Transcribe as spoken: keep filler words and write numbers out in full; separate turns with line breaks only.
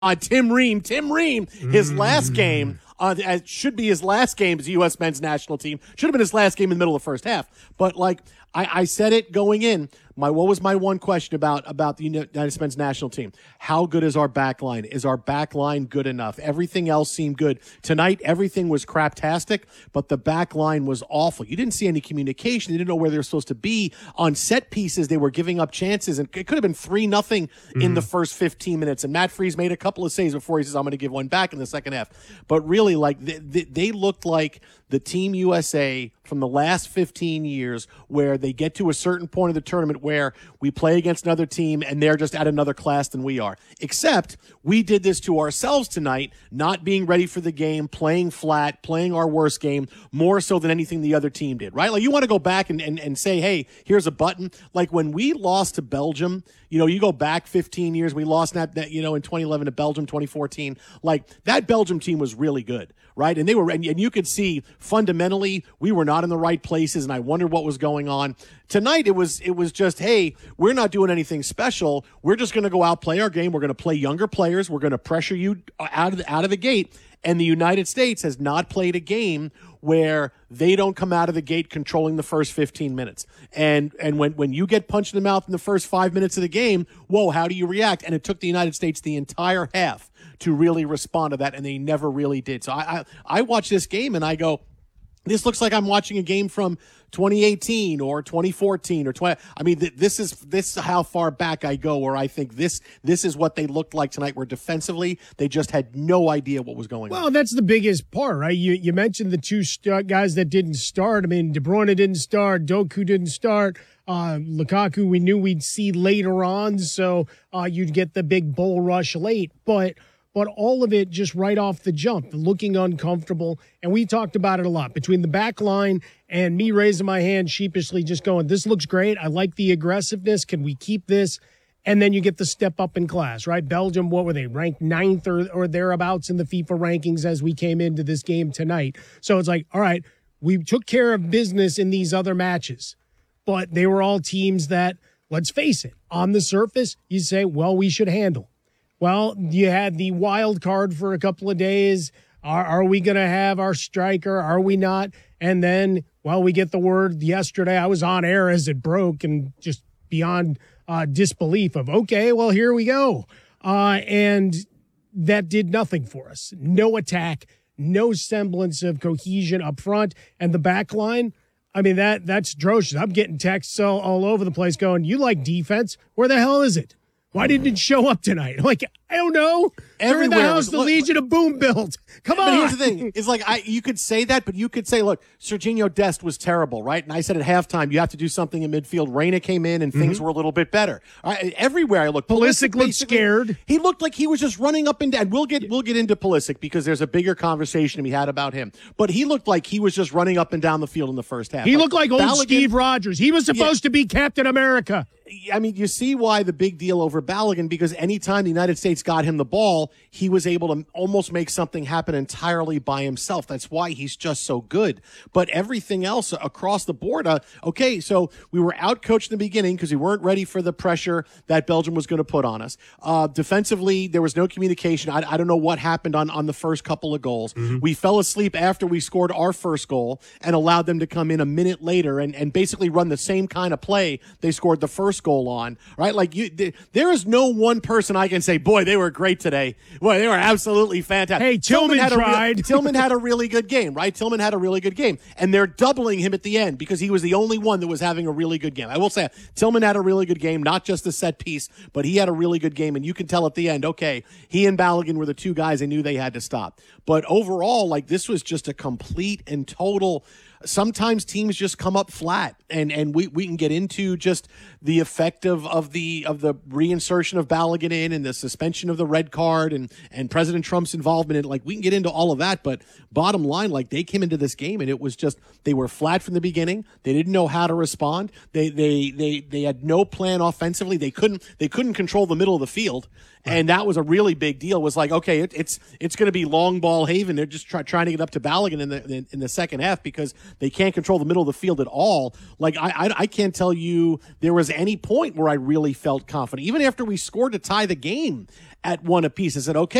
Uh, Tim Ream, Tim Ream, his last game, uh, as should be his last game as the U S men's national team. Should have been his last game in the middle of the first half. But like I, I said it going in, my what was my one question about about the United States men's national team? How good is our back line? Is our back line good enough? Everything else seemed good. Tonight, everything was craptastic, but the back line was awful. You didn't see any communication. You didn't know where they were supposed to be. On set pieces, they were giving up chances, and it could have been three nothing mm-hmm. in the first fifteen minutes. And Matt Freese made a couple of saves before he says, I'm going to give one back in the second half. But really, like they, they, they looked like the Team U S A from the last fifteen years, where they get to a certain point of the tournament where we play against another team and they're just at another class than we are. Except we did this to ourselves tonight, not being ready for the game, playing flat, playing our worst game, more so than anything the other team did, right? Like you want to go back and, and, and say, hey, here's a button. Like when we lost to Belgium, you know, you go back fifteen years, we lost that, that you know, in twenty eleven to Belgium, twenty fourteen. Like that Belgium team was really good, right? And they were, and, and you could see fundamentally we were not in the right places, and I wondered what was going on. Tonight it was it was just, hey, we're not doing anything special. We're just going to go out, play our game. We're going to play younger players. We're going to pressure you out of the, out of the gate. And the United States has not played a game where they don't come out of the gate controlling the first fifteen minutes. And and when, when you get punched in the mouth in the first five minutes of the game, whoa, how do you react? And it took the United States the entire half to really respond to that, and they never really did. So I I, I watch this game and I go, this looks like I'm watching a game from twenty eighteen or twenty fourteen or twenty. I mean, th- this is this is how far back I go, where I think this this is what they looked like tonight. Where defensively, they just had no idea what was going
well,
on.
Well, that's the biggest part, right? You you mentioned the two st- guys that didn't start. I mean, De Bruyne didn't start, Doku didn't start. Uh, Lukaku, we knew we'd see later on, so uh, you'd get the big bull rush late, but. But all of it just right off the jump, looking uncomfortable. And we talked about it a lot between the back line and me raising my hand sheepishly, just going, this looks great. I like the aggressiveness. Can we keep this? And then you get the step up in class, right? Belgium, what were they, ranked ninth or, or thereabouts in the FIFA rankings as we came into this game tonight. So it's like, all right, we took care of business in these other matches. But they were all teams that, let's face it, on the surface, you say, well, we should handle. Well, you had the wild card for a couple of days. Are, are we going to have our striker? Are we not? And then, well, we get the word yesterday. I was on air as it broke and just beyond uh, disbelief of, okay, well, here we go. Uh, and that did nothing for us. No attack, no semblance of cohesion up front. And the back line, I mean, that that's atrocious. I'm getting texts all, all over the place going, you like defense? Where the hell is it? Why didn't it show up tonight? I'm like, I don't know. Everywhere. They're in the house the look, Legion of Boom built. Come
but
on.
But here's the thing. It's like, I you could say that, but you could say, look, Serginho Dest was terrible, right? And I said at halftime, you have to do something in midfield. Reina came in, and things mm-hmm. were a little bit better. All right, everywhere I looked.
Pulisic looked scared.
He looked like he was just running up and down. We'll get we'll get into Pulisic because there's a bigger conversation to be had about him. But he looked like he was just running up and down the field in the first half.
He
like,
looked like old Balogun, Steve Rogers. He was supposed yeah. to be Captain America.
I mean, you see why the big deal over Balogun, because anytime the United States got him the ball, he was able to almost make something happen entirely by himself. That's why he's just so good. But everything else across the board, uh, okay, so we were outcoached in the beginning because we weren't ready for the pressure that Belgium was going to put on us. Uh, defensively, there was no communication. I, I don't know what happened on, on the first couple of goals. Mm-hmm. We fell asleep after we scored our first goal and allowed them to come in a minute later and, and basically run the same kind of play they scored the first goal on, right? Like you, th- there is no one person I can say, boy, they were great today. Boy, they were absolutely fantastic.
Hey, Tillman,
Tillman had
tried.
A re- Tillman had a really good game, right? Tillman had a really good game, and they're doubling him at the end because he was the only one that was having a really good game. I will say, Tillman had a really good game, not just the set piece, but he had a really good game, and you can tell at the end, okay, he and Balogun were the two guys they knew they had to stop. But overall, like, this was just a complete and total. Sometimes teams just come up flat, and, and we, we can get into just the effect of, of the of the reinsertion of Balogun in and the suspension of the red card and, and President Trump's involvement in it. Like, we can get into all of that, but bottom line, like, they came into this game and it was just, they were flat from the beginning. They didn't know how to respond. They they they they had no plan offensively. They couldn't they couldn't control the middle of the field. And that was a really big deal. It was like, okay, it, it's it's going to be long ball Haven. They're just try, trying to get up to Balogun in the in, in the second half because they can't control the middle of the field at all. Like I, I I can't tell you there was any point where I really felt confident. Even after we scored to tie the game at one apiece, I said, okay.